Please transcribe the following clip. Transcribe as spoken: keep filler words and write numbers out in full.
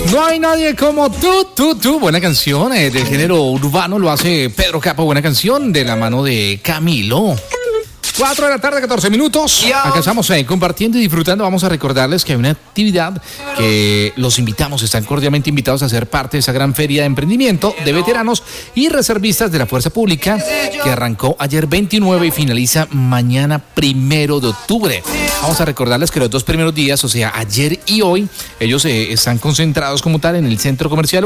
No hay nadie como tú, tú, tú. Buena canción eh, del género urbano, lo hace Pedro Capó. Buena canción de la mano de Camilo. cuatro de la tarde, catorce minutos. Acá estamos eh, compartiendo y disfrutando. Vamos a recordarles que hay una actividad que los invitamos, están cordialmente invitados a ser parte de esa gran feria de emprendimiento de veteranos y reservistas de la Fuerza Pública que arrancó ayer veintinueve y finaliza mañana primero de octubre. Vamos a recordarles que los dos primeros días, o sea, ayer y hoy, ellos eh, están concentrados como tal en el Centro Comercial